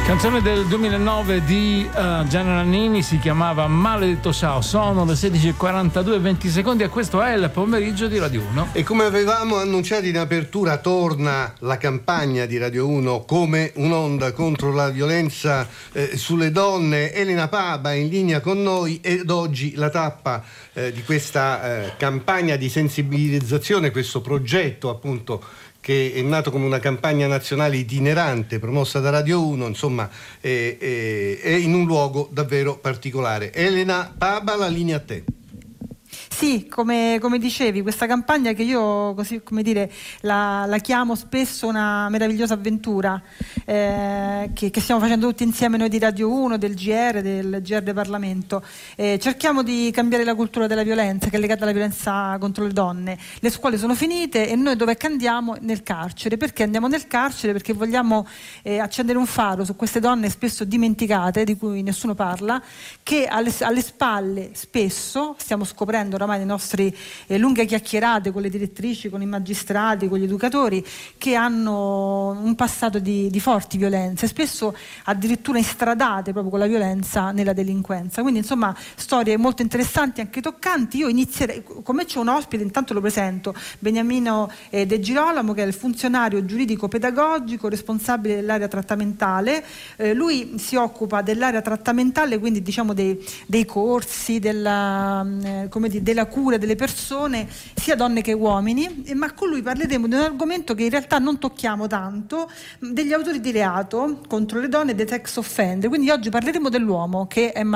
Canzone del 2009 di Gianni Nannini, si chiamava Maledetto Ciao. Sono le 16:42 20 secondi e questo è il pomeriggio di Radio 1. E come avevamo annunciato in apertura, torna la campagna di Radio 1 come un'onda contro la violenza sulle donne. Elena Paba è in linea con noi ed oggi la tappa di questa campagna di sensibilizzazione, questo progetto appunto che è nato come una campagna nazionale itinerante promossa da Radio 1, insomma è in un luogo davvero particolare. Elena Paba, la linea a te. Sì, come dicevi, questa campagna che io, così come dire, la chiamo spesso una meravigliosa avventura che stiamo facendo tutti insieme noi di Radio 1, del GR Parlamento. Cerchiamo di cambiare la cultura della violenza che è legata alla violenza contro le donne. Le scuole sono finite e noi dove andiamo? Nel carcere. Perché andiamo nel carcere? Perché vogliamo accendere un faro su queste donne spesso dimenticate, di cui nessuno parla, che alle spalle spesso, stiamo scoprendo oramai le nostre lunghe chiacchierate con le direttrici, con i magistrati, con gli educatori, che hanno un passato di forti violenze, spesso addirittura instradate proprio con la violenza nella delinquenza. Quindi insomma storie molto interessanti, anche toccanti. Io inizierei, come c'è un ospite, intanto lo presento, Beniamino De Girolamo, che è il funzionario giuridico pedagogico responsabile dell'area trattamentale. Lui si occupa dell'area trattamentale, quindi diciamo dei corsi, della cura delle persone, sia donne che uomini, ma con lui parleremo di un argomento che in realtà non tocchiamo tanto, degli autori di reato contro le donne e dei sex offender. Quindi oggi parleremo dell'uomo che è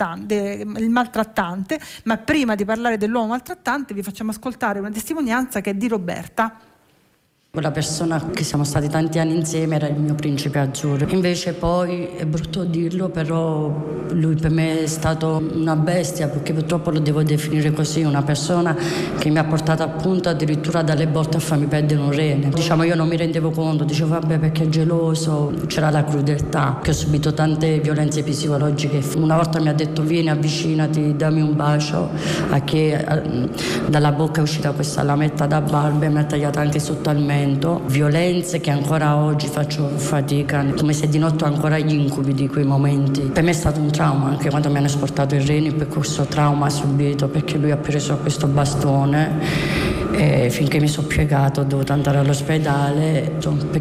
il maltrattante, ma prima di parlare dell'uomo maltrattante vi facciamo ascoltare una testimonianza che è di Roberta. Quella persona che siamo stati tanti anni insieme era il mio principe azzurro. Invece poi, è brutto dirlo, però lui per me è stato una bestia, perché purtroppo lo devo definire così, una persona che mi ha portato appunto addirittura dalle botte a farmi perdere un rene. Diciamo, io non mi rendevo conto, dicevo vabbè perché è geloso, c'era la crudeltà, che ho subito tante violenze psicologiche. Una volta mi ha detto vieni, avvicinati, dammi un bacio, a che dalla bocca è uscita questa lametta da barba e mi ha tagliato anche sotto al mento. Violenze che ancora oggi faccio fatica, come se di notte ho ancora gli incubi di quei momenti. Per me è stato un trauma anche quando mi hanno esportato il rene, per questo trauma subito, perché lui ha preso questo bastone e finché mi sono piegato ho dovuto andare all'ospedale, perché